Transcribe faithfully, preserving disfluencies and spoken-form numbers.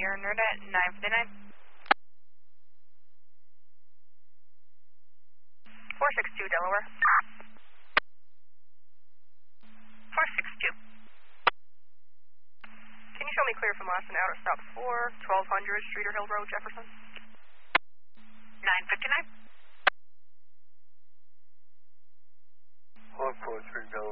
Sierra Nerda at nine fifty-nine. four six two Delaware. four six two. Can you show me clear from last and outer stop four, twelve hundred Streeter Hill Road, Jefferson? nine fifty-nine. one four three Delaware.